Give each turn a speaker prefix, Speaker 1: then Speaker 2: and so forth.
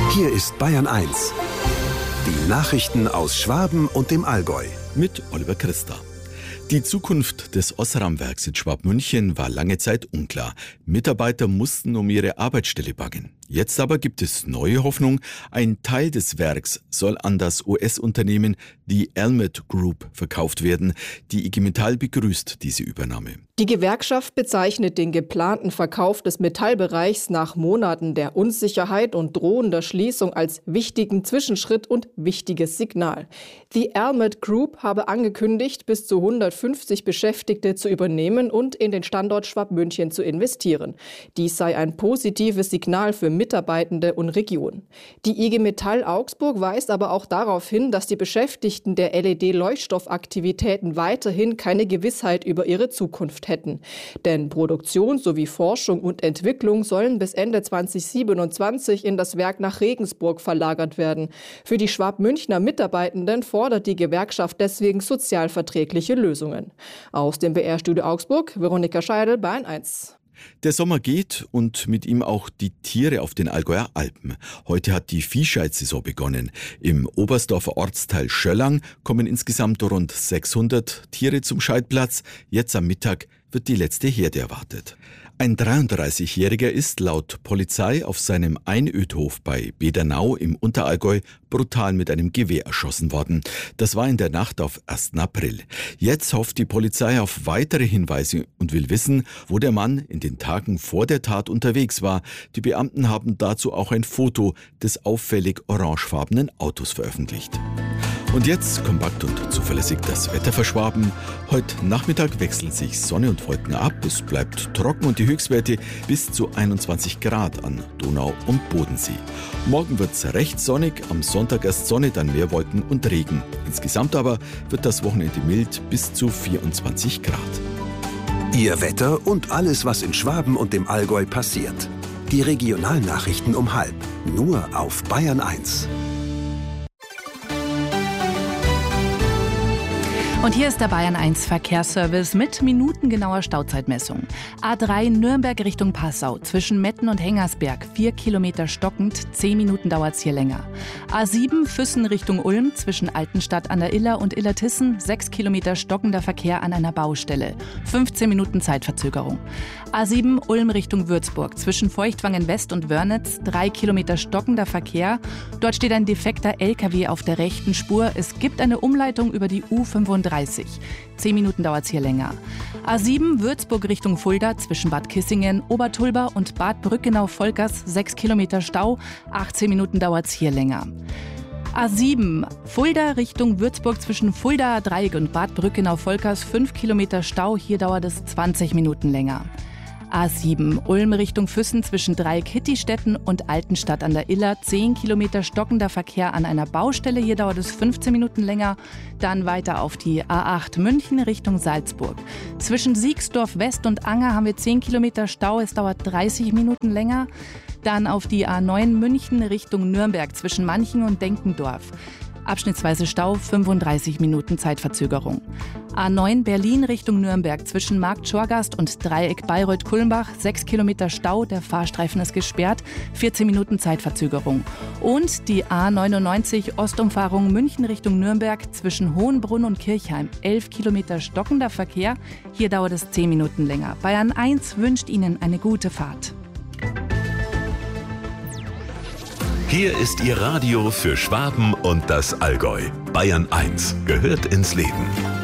Speaker 1: Hier ist Bayern 1. Die Nachrichten aus Schwaben und dem Allgäu.
Speaker 2: Mit Oliver Christa. Die Zukunft des Osram-Werks in Schwabmünchen war lange Zeit unklar. Mitarbeiter mussten um ihre Arbeitsstelle bangen. Jetzt aber gibt es neue Hoffnung. Ein Teil des Werks soll an das US-Unternehmen die Elmet Group verkauft werden. Die IG Metall begrüßt diese Übernahme.
Speaker 3: Die Gewerkschaft bezeichnet den geplanten Verkauf des Metallbereichs nach Monaten der Unsicherheit und drohender Schließung als wichtigen Zwischenschritt und wichtiges Signal. Die Elmet Group habe angekündigt, bis zu 150 Beschäftigte zu übernehmen und in den Standort Schwabmünchen zu investieren. Dies sei ein positives Signal für Mitarbeitende und Region. Die IG Metall Augsburg weist aber auch darauf hin, dass die Beschäftigten der LED-Leuchtstoffaktivitäten weiterhin keine Gewissheit über ihre Zukunft hätten. Denn Produktion sowie Forschung und Entwicklung sollen bis Ende 2027 in das Werk nach Regensburg verlagert werden. Für die Schwabmünchner Mitarbeitenden fordert die Gewerkschaft deswegen sozialverträgliche Lösungen. Aus dem BR-Studio Augsburg, Veronika Scheidel, Bayern 1.
Speaker 2: Der Sommer geht und mit ihm auch die Tiere auf den Allgäuer Alpen. Heute hat die Viehscheidsaison begonnen. Im Oberstdorfer Ortsteil Schöllang kommen insgesamt rund 600 Tiere zum Scheidplatz. Jetzt am Mittag wird die letzte Herde erwartet. Ein 33-Jähriger ist laut Polizei auf seinem Einödhof bei Bedernau im Unterallgäu brutal mit einem Gewehr erschossen worden. Das war in der Nacht auf 1. April. Jetzt hofft die Polizei auf weitere Hinweise und will wissen, wo der Mann in den Tagen vor der Tat unterwegs war. Die Beamten haben dazu auch ein Foto des auffällig orangefarbenen Autos veröffentlicht. Und jetzt kompakt und zuverlässig das Wetter für Schwaben. Heute Nachmittag wechseln sich Sonne und Wolken ab. Es bleibt trocken und die Höchstwerte bis zu 21 Grad an Donau und Bodensee. Morgen wird es recht sonnig, am Sonntag erst Sonne, dann mehr Wolken und Regen. Insgesamt aber wird das Wochenende mild bis zu 24 Grad.
Speaker 1: Ihr Wetter und alles, was in Schwaben und dem Allgäu passiert. Die Regionalnachrichten um 12:30. Nur auf Bayern 1.
Speaker 4: Und hier ist der Bayern 1 Verkehrsservice mit minutengenauer Stauzeitmessung. A3 Nürnberg Richtung Passau zwischen Metten und Hengersberg 4 Kilometer stockend, 10 Minuten dauert's hier länger. A7 Füssen Richtung Ulm zwischen Altenstadt an der Iller und Illertissen 6 Kilometer stockender Verkehr an einer Baustelle, 15 Minuten Zeitverzögerung. A7 Ulm Richtung Würzburg zwischen Feuchtwangen West und Wörnitz 3 Kilometer stockender Verkehr. Dort steht ein defekter LKW auf der rechten Spur. Es gibt eine Umleitung über die U35. 10 Minuten dauert's hier länger. A7 Würzburg Richtung Fulda zwischen Bad Kissingen, Obertulba und Bad Brückenau-Volkers 6 Kilometer Stau, 18 Minuten dauert's hier länger. A7 Fulda Richtung Würzburg zwischen Fuldaer Dreieck und Bad Brückenau-Volkers 5 Kilometer Stau, hier dauert es 20 Minuten länger. A7 Ulm Richtung Füssen zwischen Dreieck-Hittistetten und Altenstadt an der Iller 10 Kilometer stockender Verkehr an einer Baustelle, hier dauert es 15 Minuten länger. Dann weiter auf die A8 München Richtung Salzburg. Zwischen Siegsdorf West und Anger haben wir 10 Kilometer Stau, es dauert 30 Minuten länger. Dann auf die A9 München Richtung Nürnberg zwischen Manching und Denkendorf. Abschnittsweise Stau, 35 Minuten Zeitverzögerung. A9 Berlin Richtung Nürnberg zwischen Markt Schorgast und Dreieck Bayreuth-Kulmbach 6 Kilometer Stau, der Fahrstreifen ist gesperrt, 14 Minuten Zeitverzögerung. Und die A99 Ostumfahrung München Richtung Nürnberg zwischen Hohenbrunn und Kirchheim 11 Kilometer stockender Verkehr, hier dauert es 10 Minuten länger. Bayern 1 wünscht Ihnen eine gute Fahrt.
Speaker 5: Hier ist Ihr Radio für Schwaben und das Allgäu. Bayern 1 gehört ins Leben.